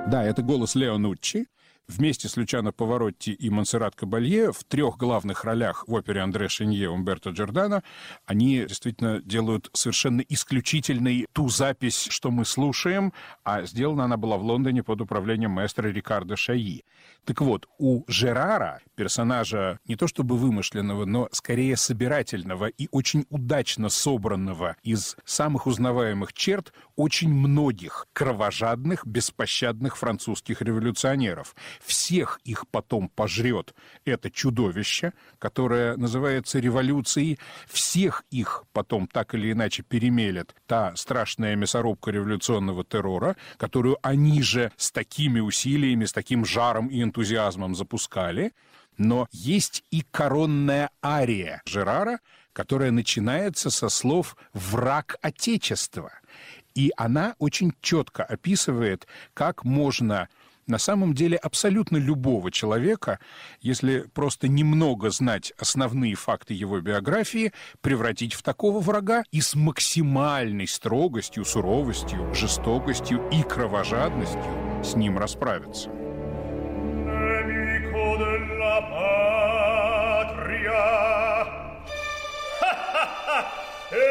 Да, это голос Лео Нуччи. Вместе с Лючано Паваротти и Монсеррат Кабалье в 3 главных ролях в опере Андре Шенье Умберто Джордано они действительно делают совершенно исключительной ту запись, что мы слушаем, а сделана она была в Лондоне под управлением маэстро Рикардо Шайи. Так вот, у Жерара, персонажа не то чтобы вымышленного, но скорее собирательного и очень удачно собранного из самых узнаваемых черт очень многих кровожадных, беспощадных французских революционеров. Всех их потом пожрет это чудовище, которое называется революцией. Всех их потом так или иначе перемелет та страшная мясорубка революционного террора, которую они же с такими усилиями, с таким жаром и энтузиазмом запускали. Но есть и коронная ария Жерара, которая начинается со слов «враг Отечества». И она очень четко описывает, как можно на самом деле абсолютно любого человека, если просто немного знать основные факты его биографии, превратить в такого врага и с максимальной строгостью, суровостью, жестокостью и кровожадностью с ним расправиться.